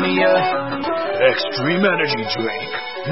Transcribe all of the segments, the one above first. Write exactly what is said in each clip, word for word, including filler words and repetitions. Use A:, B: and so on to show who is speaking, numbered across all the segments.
A: me a extreme energy drink.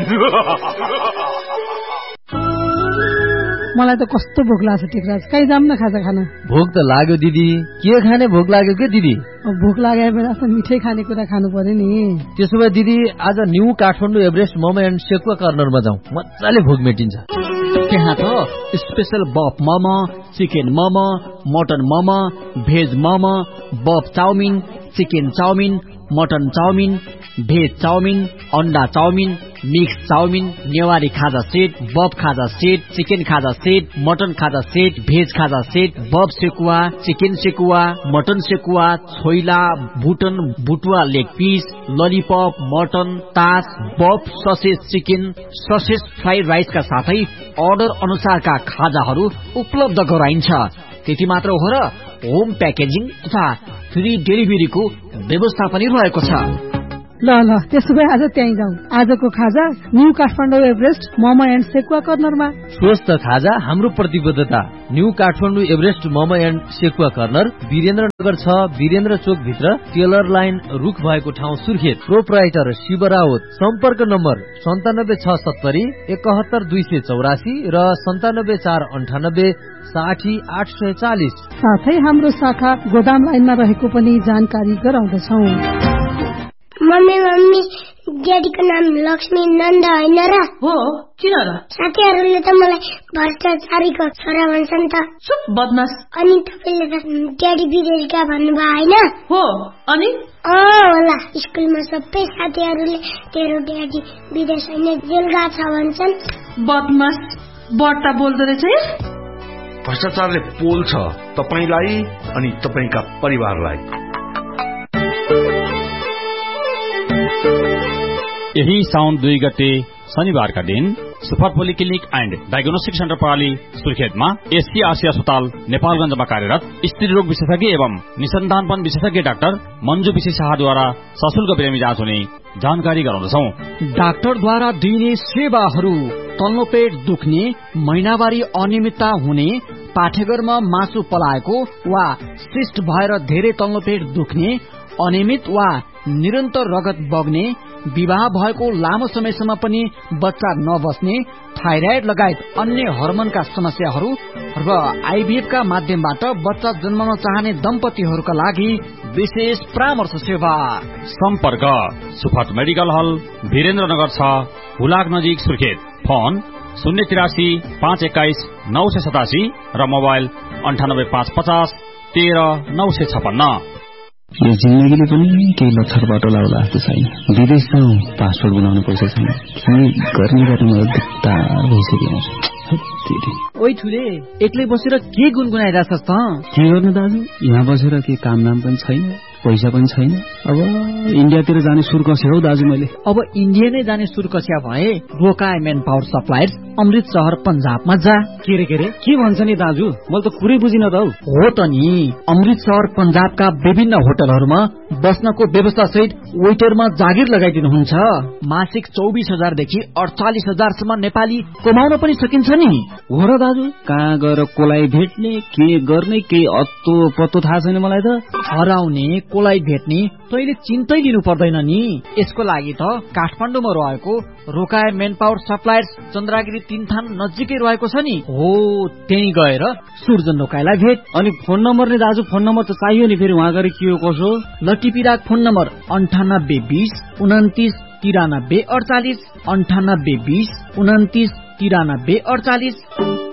B: मलाई त कस्तो भोक लाग्छ टिकराज, कहीँ जाम न खाजा खान।
C: भोक त लाग्यो दिदी, के खाने भोक लाग्यो के दिदी?
B: भोक लागे बेला त मिठै खाने कुरा खानु पर्यो नि।
C: त्यसो भए दिदी आज new Kathmandu Everest momo and sekuwa कर्नरमा जाउँ, मजाले भोक मेटिन्छ।
D: त्यहाँ त स्पेशल बफ momo, chicken momo, mutton momo, veg momo, बफ chowmein, chicken chowmein, mutton chowmein, veg chowmein, अन्डा चाउमिन, मिक्स चाउमिन, नेवारी खाजा सेट, बफ खाजा सेट, चिकन खाजा सेट, मटन खाजा सेट, भेज खाजा सेट, बफ sekuwa, chicken sekuwa, mutton sekuwa, choila, बुटन बुटुवा leg piece, lollipop, mutton, तास, बफ ससेज चिकन, ससेज फ्राइड राइसका साथै order अनुसारका खाजाहरू उपलब्ध गराइन्छ। त्यति मात्र हो र होम प्याकेजिङ तथा फ्री डेलिभरीको व्यवस्था पनि रहेको छ।
B: ल ल त्यसो भए आज त्यहीँ जाउँ। आजको खाजा new Kathmandu Everest momo and sekuwa कर्नरमा।
C: स्वस्थ खाजा हाम्रो प्रतिबद्धता। New Kathmandu Everest momo and sekuwa corner Birendranagar छ, वीरेन्द्र चोक भित्र टेलर लाइन रुख भएको ठाउँ सुर्खेत। प्रोपराइटर शिव रावत। सम्पर्क नम्बर सन्तानब्बे छ सत्तरी एकहत्तर दुई सय चौरासी र सन्तानब्बे चार अन्ठानब्बे साठी आठ सय चालिस।
B: साथै हाम्रो शाखा गोदाम लाइनमा रहेको पनि जानकारी गराउँदछौ।
E: मम्मी मम्मी ड्याडीको नाम लक्ष्मी नन्द होइन र?
F: हो, किन र?
E: साथीहरूले त मलाई भ्रष्टाचारीको छोरा भन्छन् त।
F: चुप बदमास।
E: अनि तपाईँले त ड्याडी विदेशका भन्नुभयो होइन?
F: हो, अनि
E: अँ होला, स्कुलमा सबै साथीहरूले तेरो ड्याडी विदेश होइन जेल गएको छ भन्छन्।
F: बदमास, बट्टा बोल्दो रहेछ।
G: भ्रष्टाचारले पोल्छ तपाईलाई अनि तपाईका परिवारलाई।
H: यही साउन दुई गते शनिबारका दिन super polyclinic and diagnostic centre प्रणाली सुर्खेतमा एससीआरसी अस्पताल नेपालगञ्जमा कार्यरत स्त्री रोग विशेषज्ञ एवं निसन्तानपन विशेषज्ञ डाक्टर मञ्जु विशी शाहद्वारा सशुल्क बिरामी जाँच हुने जानकारी गराउँदछौ।
D: डाक्टरद्वारा दिइने सेवाहरू तल्लो पेट दुख्ने, महिनावारी अनियमितता हुने, पाठेघरमा मासु पलाएको वा सिस्ट भएर धेरै तल्लो पेट दुख्ने, अनियमित वा निरन्तर रगत बग्ने, विवाह भएको लामो समयसम्म पनि बच्चा नबस्ने, थाइराइड लगायत अन्य हर्मोनका समस्याहरू र आइभीएफ का माध्यमबाट बच्चा जन्माउन चाहने दम्पतिहरूका लागि विशेष परामर्श सेवा।
H: सम्पर्क सुफट मेडिकल हल वीरेन्द्रनगर छ, हुलाक नजिक सुर्खेत। फोन शून्य तिरासी पाँच एक्काइस नौ सय सतासी र मोबाइल अन्ठानब्बे पाँच पचास तेह्र नौ सय छपन्न।
I: यो जिन्दगीले पनि केही लक्षर बाटो लाउला जस्तो छैन। विदेश जाउँ, पासपोर्ट बनाउनु पैसा छैन, केही गर्ने बाटो मलाई दुख्ता भइसक्यो।
D: ओइ ठुले, एक्लै बसेर के गुनगुनाइरहेछस् त?
I: के गर्नु दाजु, यहाँ बसेर के काम नाम पनि छैन, पैसा पनि छैन। अब इन्डियातिर जाने सुर कसे हौ दाजु मैले।
D: अब इन्डिया नै जाने सुर कस्या भए रोकाए मेन पावर सप्लायर्स अमृत शहर पंजाबमा जा।
I: के रे के रे के भन्छ नि दाजु, मैले त कुरै बुझिन त।
D: हो त नि, अमृत शहर पंजाबका विभिन्न होटलहरूमा बस्नको व्यवस्था सहित वेटरमा जागिर लगाइदिनुहुन्छ। मासिक चौबिस हजारदेखि अडचालिस हजारसम्म नेपाली कमाउन पनि सकिन्छ नि।
I: हो र दाजु, कहाँ गएर कोलाई भेट्ने, के गर्ने, केही अत्तो पत्तो थाहा छैन मलाई त।
D: हराउने कोलाई भेट्ने तैले चिन्तै लिनु पर्दैन नि। यसको लागि त काठमाडौँमा रहेको रोकाए मेन पावर सप्लायर्स चन्द्रागिरी तीनथान नजिकै रहेको छ नि। हो, त्यही गएर सुर्जन रोकाएलाई भेट।
I: अनि फोन नम्बर नि दाजु, फोन नम्बर त चाहियो नि, फेरि वहाँ गएर के हो कसो।
D: लटिपिराक फोन नम्बर अन्ठानब्बे बिस उन्तिस तिरानब्बे अडचालिस, अन्ठानब्बे बिस उन्तिस तिरानब्बे अडचालिस।